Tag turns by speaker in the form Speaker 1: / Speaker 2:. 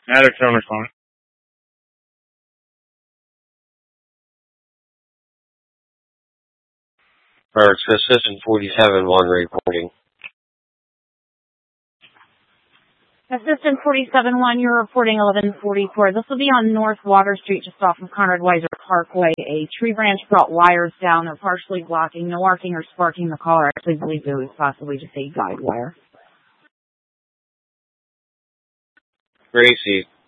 Speaker 1: Attic owner's phone.
Speaker 2: Birds, Assistant 47-1 reporting.
Speaker 3: Assistant 47-1, you're reporting 1144. This will be on North Water Street, just off of Conrad Weiser Parkway. A tree branch brought wires down. They're partially blocking. No arcing or sparking the caller. I actually believe it was possibly just a guide wire.
Speaker 2: Gracie,